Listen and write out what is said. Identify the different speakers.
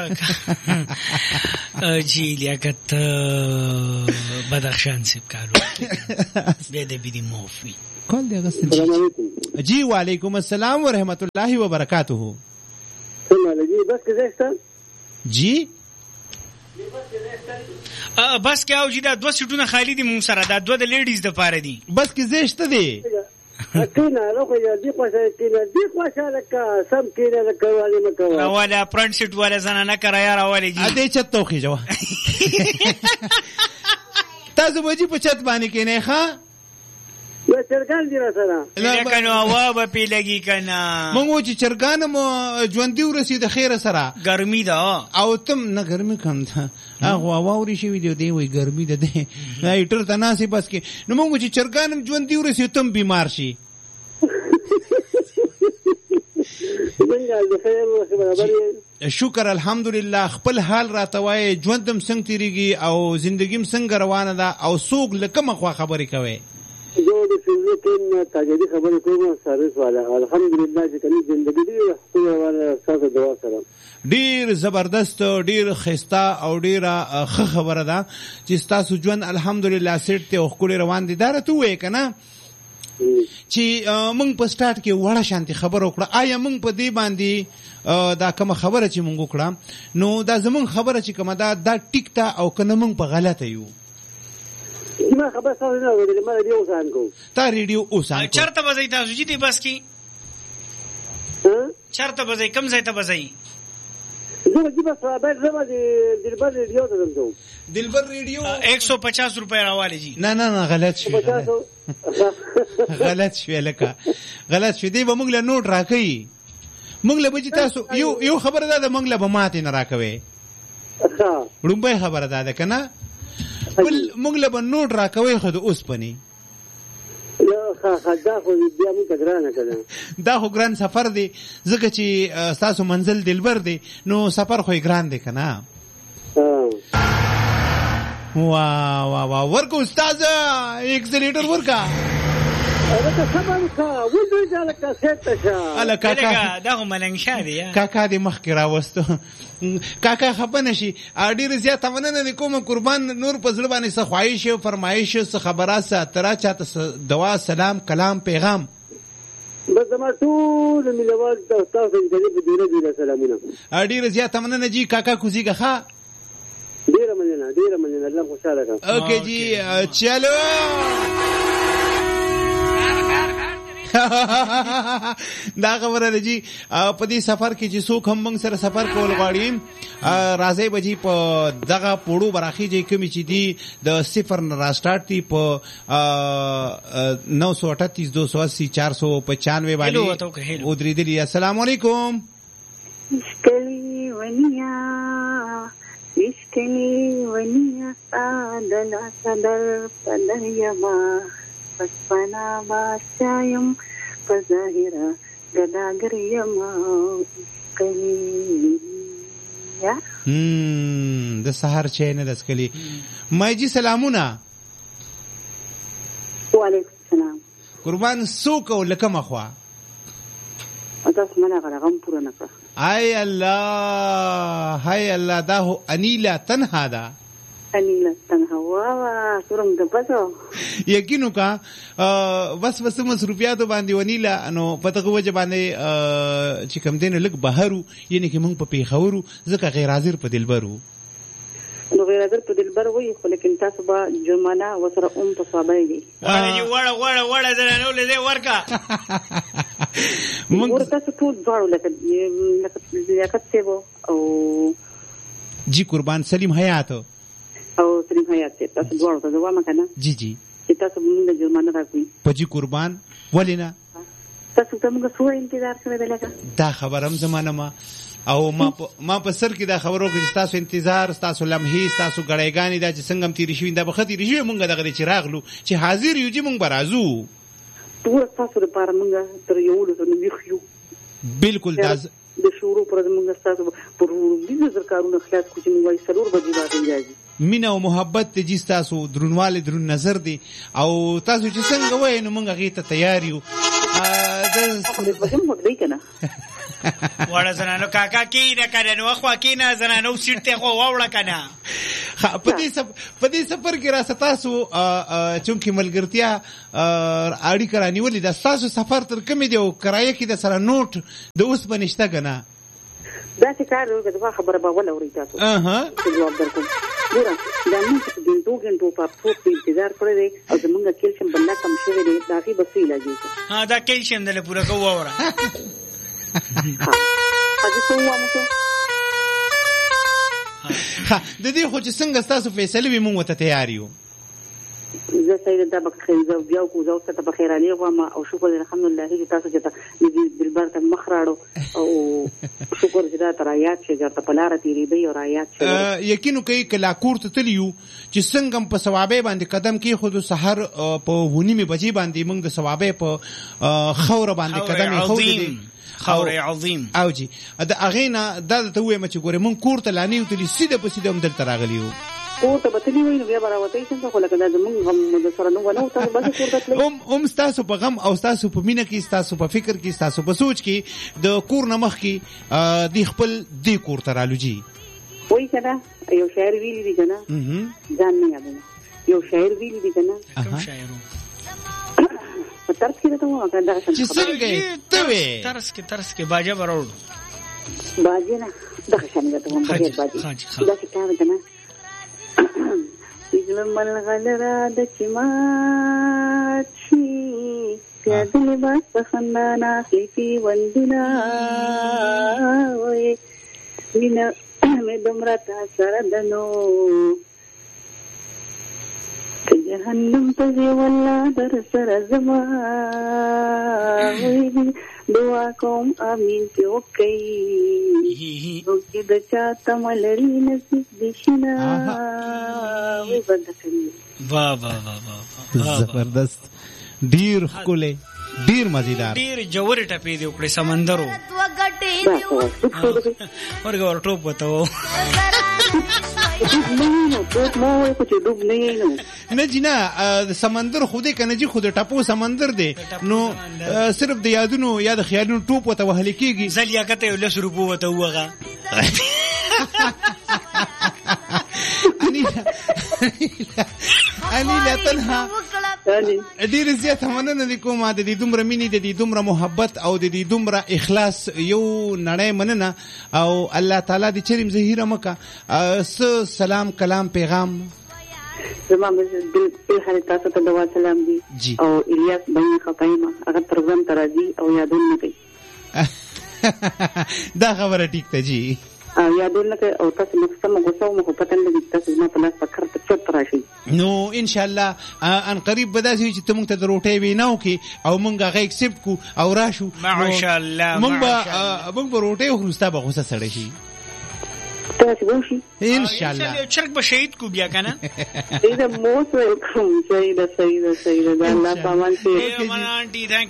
Speaker 1: جی لیاقت بدخشان سے کارو دے دے بھی موفی
Speaker 2: کال دے غسل جی وعلیکم السلام ورحمۃ اللہ وبرکاتہ
Speaker 3: جی بس کیسا
Speaker 2: جی
Speaker 1: بس کیا او جی دا دو سیټونه خالی دي مون سره دا دو د لیډیز د پاره دي
Speaker 2: بس کې زیشته دي
Speaker 3: کینا لوخه دی خوښه کینا دی خوښه لکه سم کینا لکه والی مکو
Speaker 1: والا فرنٹ سیټ والا زنانه کرا یار والی جی
Speaker 2: ا دې چت توخی جوه تاسو وځي په چت باندې کې نه ښا
Speaker 3: یا چرګان دي را سره
Speaker 1: لکه نو هوا به پی لګي کنه
Speaker 2: مونږ چې چرګان مو ژوندۍ ورسید خیر سره
Speaker 1: ګرمي ده
Speaker 2: او تم نه ګرمي کم ده هغه واوري شي ویډیو دی وای ګرمي ده دی هیټر تناسب بس کې نو مونږ چې چرګان ژوندۍ ورسید تم بیمار شي شکر الحمدلله خپل حال راتوي ژوندم څنګه تیریږي او زندگیم څنګه روانه ده او سوق لکه مخه خبرې کوي
Speaker 3: جو د فزیکین تاجدي خبرې کوم سرویس والا الحمدلله چې کني ژوندۍ دی خو والا تاسو دعا سره
Speaker 2: ډیر زبردست ډیر خستا او ډیر ښه خبره ده چې تاسو ژوند الحمدلله سیټ ته خپل روان دي دا ته وې کنه چې موږ په سٹارټ کې وړه شانتي خبر وکړه آیا موږ په دې باندې دا کوم خبره چې موږ وکړه نو دا زمون خبره چې کومه دا ټیک تا او کنه موږ په غلطه یو
Speaker 3: ما خبر تاسو نه ویل ما ریډیو وسان کو
Speaker 2: تا ریډیو وسان
Speaker 1: چرته بځای تاسو جدي بس کی چرته بځای کم ځای ته بځای
Speaker 3: زه چې بس باید زما د دلبر ریډیو ته درځم
Speaker 2: دلبر ریډیو
Speaker 1: 150 روپے راواله جی
Speaker 2: نه غلط شو غلط شو لکه غلط شو دی به موږ له نوٹ راکې موږ له بچی تاسو یو خبره ده موږ له به ماته نه راکوي رومبه خبره ده کنه بل موږ له به نوٹ راکوي خو د اوس پني دا خو ګران سفر دی ځکه چې تاسو منزل دلبر دی نو سفر خو ګران دی کنه وا ورکو استاد اکسلیټر ورکا
Speaker 3: الکه سبا کا ودوی ځلکه سټه
Speaker 2: الکه
Speaker 1: دا ملنګ شادي
Speaker 2: کاکا دې مخ کې راوستو کاکا خپنه شي اډیر زیات مننه کوم قربان نور پزړ باندې څه خواهش او فرمایش څه خبره ساتره چاته دعا سلام کلام پیغام
Speaker 3: بس ما ټول ملوال تاسو دې په ډیره سلامونه
Speaker 2: اډیر زیات مننه جی کاکا کوزیګه ښا
Speaker 3: ډیره مننه الله خوشاله کړه
Speaker 2: اوکے جی چلو دا خبره ده جی په دې سفر کې چې څوک هم موږ سره سفر کول غواړي راځي بجی په دغه پوړو براخي چې کوم چې دی د 0 نه راستارټ دی په 938 280 495 باندې او درې دی. السلام علیکم.
Speaker 4: اسکلی ونیا آدلا صدر پدریما پسپنا باسایم پظاهرا گداگریم اسکلی
Speaker 2: د سحر چینه د اسکلی مای جی سلامونه.
Speaker 4: وعلیکم السلام.
Speaker 2: قربان سوک او لکم اخوا
Speaker 4: تاسو مله غم پوره نه کړ.
Speaker 2: ای الله دا هو انیلا تنها ده.
Speaker 4: انیلا تنها وا سورم د پاتو
Speaker 2: یقینو کا بس مصروفیاتو باندې ونیلا نو پته کو وجه باندې چې کم دین لګ بهرو یعنی کې مونږ په پیښورو ځکه غیر حاضر په دلبرو
Speaker 4: نو غیر حاضر په دلبر وای خو لیکن تاسو به جرمانه وسره په صابایږي
Speaker 1: وړه زنانو له ورکا
Speaker 4: مونږ تاسو ټول ډاړو لکه لیاقت سیبو او
Speaker 2: جی قربان سلیم حیات
Speaker 4: او سلیم حیات تاسو ډاړو ته ځوامه کنه
Speaker 2: جی
Speaker 4: چې تاسو موږ جرمانه راکوي
Speaker 2: په جی قربان ولینا
Speaker 4: تاسو ته موږ سو انتظار کوي دلته دا
Speaker 2: خبرم زمانه ما او ما په سر کې دا خبرو کې تاسو انتظار تاسو لمحي تاسو غړېګانی دا چې څنګه تیری شوی دا بختی ریږي مونږ دغه چې راغلو چې حاضر یو چې مونږ برازو
Speaker 4: ټول تاسو لپاره مونږ تر یو له نوښیو
Speaker 2: بالکل دا
Speaker 4: د شروع پر مونږ تاسو پر دې ذکرونه خلاص کوم وای سلور بجې راځي
Speaker 2: مینا او محبت ته جی تاسو درنواله درن نظر دی او تاسو چې څنګه وای نو مونږ غیته تیار یو
Speaker 4: د خپل په کوم وخت دی کنه
Speaker 1: وړه زنانو کاکا کینه کنه نو خو کینه زنانو سیټ ته خو واوړه کنه.
Speaker 2: په دې سفر کې را ستاسو چونکی ملګرتیا اړیکه رانیولې ده، ستاسو سفر تر کومې دی او کرایه کې د سره نوټ د اوس بنشته کنه؟
Speaker 4: دا چې کار وکړه دا خبره به ولا اوري تاسو. جواب درکوم. ګوره دا موږ ګنټو په پروت انتظار کړی دی او زمونږ کیلشیم بل کم شوی دی دا غي بس علاج دی.
Speaker 1: دا کیلشیم دله پورا کوو اوره.
Speaker 4: هغه څه وامه
Speaker 2: د دې خو چې څنګه ستاسو فیصله وي موږ ته تیار یو.
Speaker 4: زه سید دا بخیر زو بیا کو زو ته بخیر علی غوما او شکر الحمدلله چې تاسو چې دې دلبر ته مخ راړو او شکر چې دا تر آیات چې ګرته پلاره تیری دی او آیات چې
Speaker 2: یقینو کوي کلا کور ته تلیو چې څنګه په ثوابې باندې قدم کې خود سحر په ونی می بجې باندې موږ د ثوابې په خوره باندې قدم خو دې
Speaker 1: خور عظیم
Speaker 2: او جی دا اغینا دا ته وې مچ ګوره مون کور ته لانی وتلی سیده په سیده هم دلته راغلیو
Speaker 4: او ته بتلی وینو بیا براوتای څنګه خو لکه دا زمونږ غم د سره نو ونه تاسو بس کور ته
Speaker 2: تللی تاسو په غم او تاسو په مینه کې تاسو په فکر کې تاسو په سوچ کې د کور نمخ کې دی خپل دی کور ته رالو جی
Speaker 4: وای کنه یو شاعر ویلی دی کنه ځان نه یادونه یو شاعر ویلی دی کنه
Speaker 1: کوم شاعرو
Speaker 4: ترس کې ته مو دا
Speaker 2: چې څنګه ته وې
Speaker 1: ترس کې باجه وروړ
Speaker 4: باجه نه دا څنګه ته مو باجه دا څه کار کنه izlamal ghalra da chimachi pyad libas khandana khifi wandina oye mina me dumrata saradano jahannam tazi walla dar sarazama oye dua kom amin pyokai oke da chata malari nasib dishina وی بند کړی.
Speaker 1: واہ واہ واہ واہ
Speaker 2: زبردست ډیر خولې ډیر مزیدار
Speaker 1: ډیر جوړ ټپې دی وکړې سمندرو ورګه ور ټوپ وته
Speaker 2: نه جنا سمندر خوده کنه جی خود ټاپو سمندر دی نو صرف د یادونو یا د خیالونو ټوپ وته وهل کیږي
Speaker 1: زلیا کته 10 روپو وته وغه
Speaker 2: اني لا تنها ډیر زیات مننه د کومه د دې دومره مینې د دې دومره محبت او د دې دومره اخلاص یو نړۍ مننه او الله تعالی دې چریم زهیره مکه سلام کلام پیغام
Speaker 4: زما په حال تاسو ته دوا سلام دي او الیاس باندې خپایما هغه پروګرام ترازی او یادونه کوي
Speaker 2: دا خبره ټیک ته جی
Speaker 4: یادونه کوي او تاسو مخسم غوسه مو پتن لګی تاسو ما په لاس فکر ته چت راشي
Speaker 2: نو ان شاء الله ان قریب بداسي چې موږ ته دروټي ویناو کی او موږ هغه ایکسپټ کو او راشو
Speaker 1: ماشاء الله
Speaker 2: موږ به روټي خرستا به غوسه سړی شي
Speaker 4: تاسو وشي
Speaker 2: ان شاء الله
Speaker 1: چرګ به شهید کو بیا کنه
Speaker 4: دې مو سره کوم سیدا الله پامان سي
Speaker 1: آنټي